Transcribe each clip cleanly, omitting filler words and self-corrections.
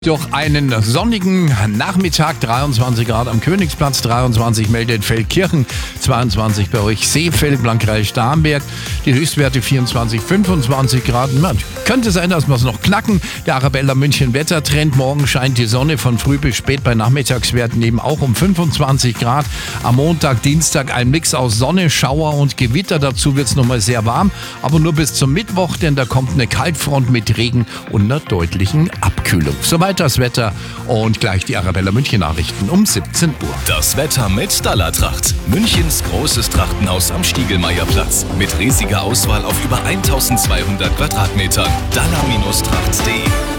Durch einen sonnigen Nachmittag, 23 Grad am Königsplatz, 23 meldet Feldkirchen, 22 bei euch Seefeld, Landkreis Starnberg, die Höchstwerte 24, 25 Grad. Könnte sein, dass wir es noch knacken. Der Arabella München Wettertrend, morgen scheint die Sonne von früh bis spät, bei Nachmittagswerten eben auch um 25 Grad. Am Montag, Dienstag ein Mix aus Sonne, Schauer und Gewitter, dazu wird es nochmal sehr warm, aber nur bis zum Mittwoch, denn da kommt eine Kaltfront mit Regen und einer deutlichen Abkühlung. Soweit das Wetter und gleich die Arabella München Nachrichten um 17 Uhr. Das Wetter mit Stalla-Tracht. Münchens großes Trachtenhaus am Stiegelmeierplatz. Mit riesiger Auswahl auf über 1200 Quadratmetern. Stalla-Tracht.de.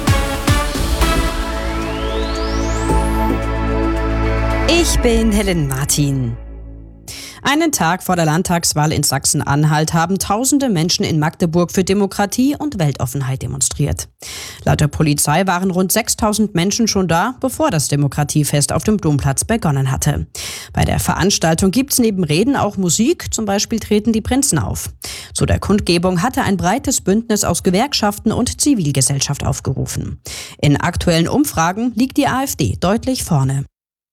Ich bin Helen Martin. Einen Tag vor der Landtagswahl in Sachsen-Anhalt haben tausende Menschen in Magdeburg für Demokratie und Weltoffenheit demonstriert. Laut der Polizei waren rund 6.000 Menschen schon da, bevor das Demokratiefest auf dem Domplatz begonnen hatte. Bei der Veranstaltung gibt's neben Reden auch Musik, zum Beispiel treten die Prinzen auf. Zu der Kundgebung hatte ein breites Bündnis aus Gewerkschaften und Zivilgesellschaft aufgerufen. In aktuellen Umfragen liegt die AfD deutlich vorne.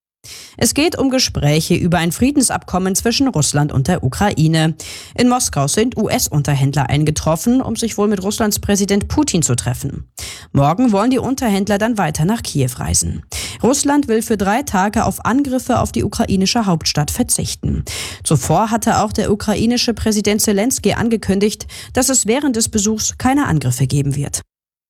Es geht um Gespräche über ein Friedensabkommen zwischen Russland und der Ukraine. In Moskau sind US-Unterhändler eingetroffen, um sich wohl mit Russlands Präsident Putin zu treffen. Morgen wollen die Unterhändler dann weiter nach Kiew reisen. Russland will für 3 Tage auf Angriffe auf die ukrainische Hauptstadt verzichten. Zuvor hatte auch der ukrainische Präsident Zelensky angekündigt, dass es während des Besuchs keine Angriffe geben wird.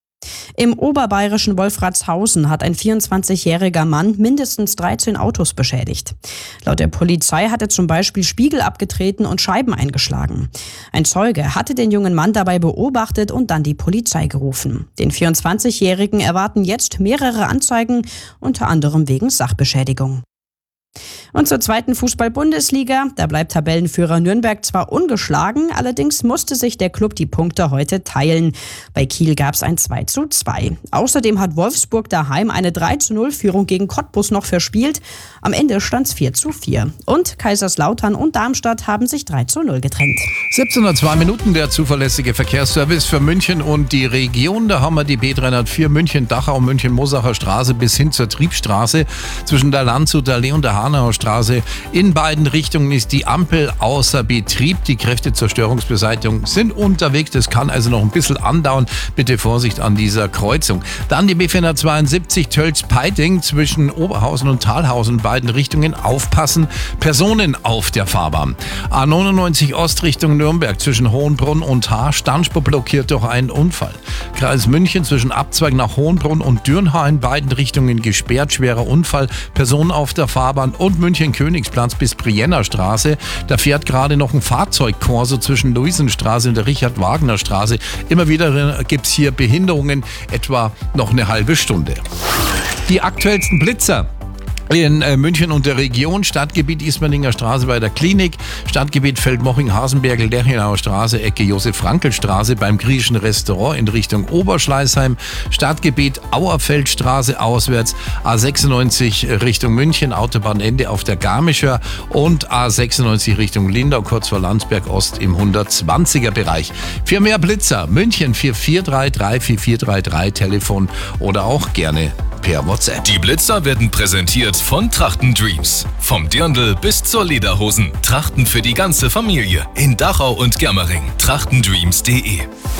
Im oberbayerischen Wolfratshausen hat ein 24-jähriger Mann mindestens 13 Autos beschädigt. Laut der Polizei hat er zum Beispiel Spiegel abgetreten und Scheiben eingeschlagen. Ein Zeuge hatte den jungen Mann dabei beobachtet und dann die Polizei gerufen. Den 24-jährigen erwarten jetzt mehrere Anzeigen, unter anderem wegen Sachbeschädigung. Und zur 2. Fußball-Bundesliga, da bleibt Tabellenführer Nürnberg zwar ungeschlagen, allerdings musste sich der Klub die Punkte heute teilen. Bei Kiel gab es ein 2:2. Außerdem hat Wolfsburg daheim eine 3:0-Führung gegen Cottbus noch verspielt. Am Ende stand es 4:4. Und Kaiserslautern und Darmstadt haben sich 3:0 getrennt. 17:02 Minuten, der zuverlässige Verkehrsservice für München und die Region. Da haben wir die B304 München-Dachau, München-Mosacher Straße bis hin zur Triebstraße. Zwischen der Landshuter Allee und der Hanauer Straße. In beiden Richtungen ist die Ampel außer Betrieb. Die Kräfte zur Störungsbeseitigung sind unterwegs. Das kann also noch ein bisschen andauern. Bitte Vorsicht an dieser Kreuzung. Dann die B472 Tölz-Peiting zwischen Oberhausen und Talhausen. In beiden Richtungen aufpassen. Personen auf der Fahrbahn. A99 Ost Richtung Nürnberg zwischen Hohenbrunn und Haar. Standspur blockiert durch einen Unfall. Kreis München zwischen Abzweig nach Hohenbrunn und Dürnhaar in beiden Richtungen gesperrt. Schwerer Unfall. Personen auf der Fahrbahn und München-Königsplatz bis Brienner Straße. Da fährt gerade noch ein Fahrzeugkorso zwischen Luisenstraße und der Richard-Wagner-Straße. Immer wieder gibt es hier Behinderungen, etwa noch eine halbe Stunde. Die aktuellsten Blitzer in München und der Region: Stadtgebiet Ismaninger Straße bei der Klinik, Stadtgebiet Feldmoching-Hasenbergl, Lerchenauer Straße, Ecke Josef-Frankl-Straße beim griechischen Restaurant in Richtung Oberschleißheim, Stadtgebiet Auerfeldstraße auswärts, A96 Richtung München, Autobahnende auf der Garmischer und A96 Richtung Lindau, kurz vor Landsberg Ost im 120er Bereich. Für mehr Blitzer München 4433 4433 Telefon oder auch gerne per WhatsApp. Die Blitzer werden präsentiert von Trachten Dreams. Vom Dirndl bis zur Lederhosen. Trachten für die ganze Familie. In Dachau und Germering. Trachtendreams.de.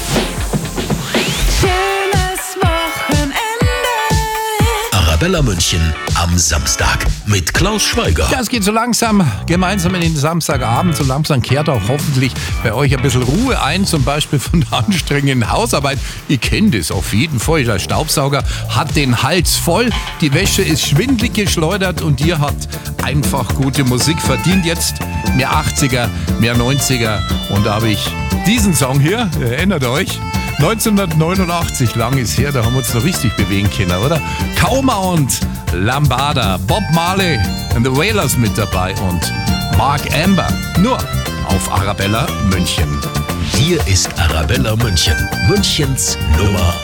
Arabella München am Samstag mit Klaus Schweiger. Ja, es geht so langsam gemeinsam in den Samstagabend. So langsam kehrt auch hoffentlich bei euch ein bisschen Ruhe ein, zum Beispiel von der anstrengenden Hausarbeit. Ihr kennt es auf jeden Fall. Der Staubsauger hat den Hals voll, die Wäsche ist schwindlig geschleudert und ihr habt einfach gute Musik verdient. Jetzt mehr 80er, mehr 90er und da habe ich diesen Song hier, erinnert euch? 1989, lang ist her, da haben wir uns noch richtig bewegen können, oder? Kauma und Lambada, Bob Marley and the Wailers mit dabei und Mark Amber, nur auf Arabella München. Hier ist Arabella München, Münchens Nummer